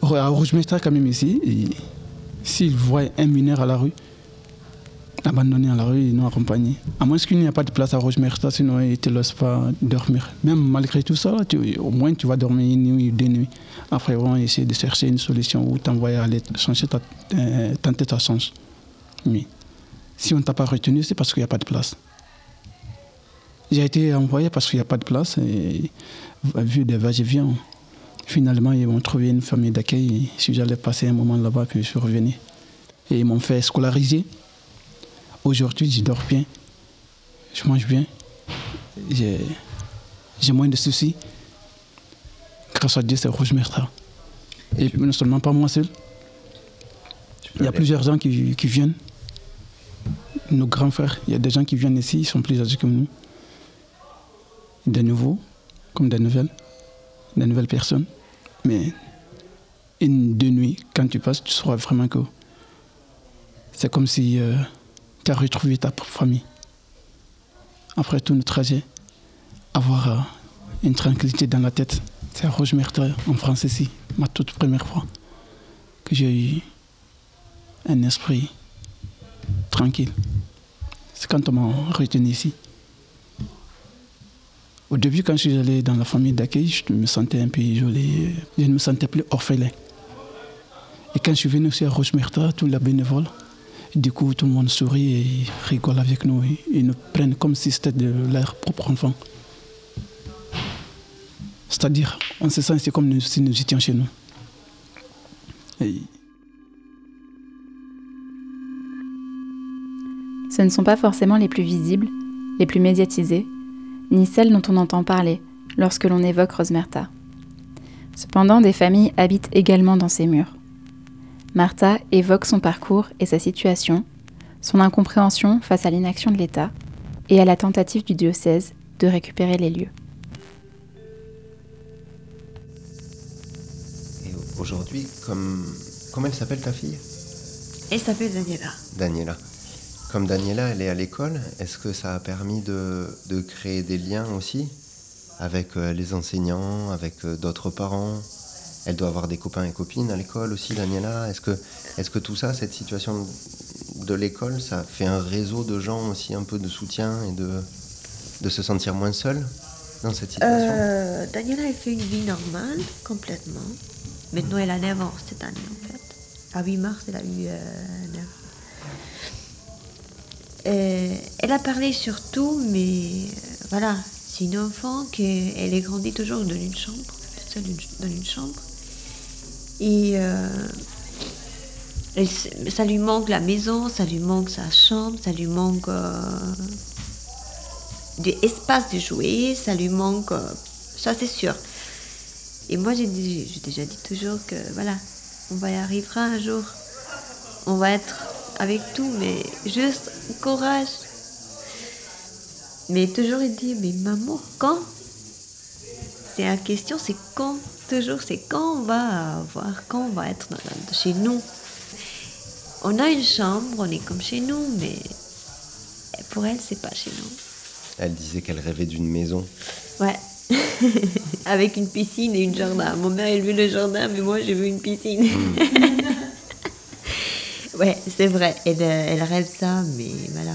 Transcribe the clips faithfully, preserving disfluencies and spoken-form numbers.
à Rouge-Mesta quand même ici, et s'ils voient un mineur à la rue, abandonné à la rue, ils nous accompagnent. À moins qu'il n'y ait pas de place à Rouge-Mesta, sinon ils ne te laissent pas dormir. Même malgré tout ça, tu, au moins tu vas dormir une nuit ou deux nuits. Après, ils vont essayer de chercher une solution ou t'envoyer aller changer ta, euh, tenter ta chance. Mais si on ne t'a pas retenu, c'est parce qu'il n'y a pas de place. J'ai été envoyé parce qu'il n'y a pas de place. Et vu des va-et-vient, finalement, ils m'ont trouvé une famille d'accueil. Si j'allais passer un moment là-bas, puis je suis revenu. Et ils m'ont fait scolariser. Aujourd'hui, je dors bien. Je mange bien. J'ai, j'ai moins de soucis. Grâce à Dieu, c'est Rouge-Mesta. Et non seulement pas moi seul. Il y a plusieurs gens qui, qui viennent. Nos grands frères, il y a des gens qui viennent ici, ils sont plus âgés que nous. Des nouveaux, comme des nouvelles. Des nouvelles personnes. Mais une, deux nuits, quand tu passes, tu sauras vraiment que c'est comme si euh, tu as retrouvé ta propre famille. Après tout notre trajet, avoir euh, une tranquillité dans la tête. C'est à Rouge-Mesta, en France ici, ma toute première fois, que j'ai eu un esprit tranquille. C'est quand on m'a retenu ici. Au début, quand je suis allé dans la famille d'accueil, je me sentais un peu isolé. Je ne me sentais plus orphelin. Et quand je suis venu aussi à Rouge-Mesta, tous les bénévoles, du coup, tout le monde sourit et rigole avec nous. Ils nous prennent comme si c'était de leur propre enfant. C'est-à-dire, on se sent c'est comme si nous étions chez nous. Et... Ce ne sont pas forcément les plus visibles, les plus médiatisés, ni celles dont on entend parler lorsque l'on évoque Rouge-Mesta. Cependant, des familles habitent également dans ces murs. Martha évoque son parcours et sa situation, son incompréhension face à l'inaction de l'État et à la tentative du diocèse de récupérer les lieux. Et aujourd'hui, comme... comment elle s'appelle ta fille ? Elle s'appelle Daniela. Daniela. Comme Daniela, elle est à l'école, est-ce que ça a permis de, de créer des liens aussi avec euh, les enseignants, avec euh, d'autres parents ? Elle doit avoir des copains et copines à l'école aussi, Daniela. Est-ce que, est-ce que tout ça, cette situation de l'école, ça fait un réseau de gens aussi, un peu de soutien et de, de se sentir moins seule dans cette situation ? euh, Daniela, elle fait une vie normale, complètement. Maintenant, elle a neuf ans cette année, en fait. À huit mars, elle a eu euh, neuf ans. Euh, elle a parlé sur tout, mais euh, voilà, c'est une enfant qui elle est grandie toujours dans une chambre, toute seule dans une chambre. Et, euh, elle, ça lui manque la maison, ça lui manque sa chambre, ça lui manque euh, des espaces de jouer, ça lui manque, euh, ça c'est sûr. Et moi j'ai, dit, j'ai déjà dit toujours que voilà, on va y arriver un jour, on va être avec tout, mais juste courage. Mais toujours il dit, mais maman, quand ? C'est la question, c'est quand ? Toujours, c'est quand on va avoir, quand on va être dans, dans, chez nous. On a une chambre, on est comme chez nous, mais pour elle, c'est pas chez nous. Elle disait qu'elle rêvait d'une maison. Ouais, avec une piscine et un jardin. Mon mère, elle veut le jardin, mais moi, je veux une piscine. Mmh. Ouais, c'est vrai, elle, elle rêve ça, mais voilà.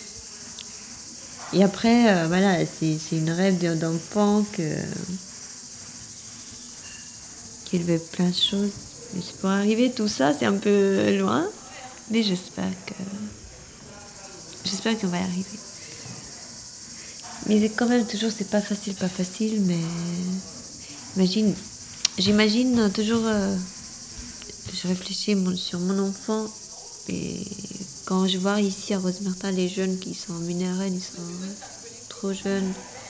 Et après, euh, voilà, c'est, c'est une rêve d'enfant que... qu'il veut plein de choses. Mais pour arriver, tout ça, c'est un peu loin. Mais j'espère que... J'espère qu'on va y arriver. Mais quand même, toujours, c'est pas facile, pas facile, mais... Imagine... J'imagine toujours... Euh... Je réfléchis mon, sur mon enfant. Et quand je vois ici à Rouge-Mesta les jeunes qui sont mineurs, ils sont trop jeunes.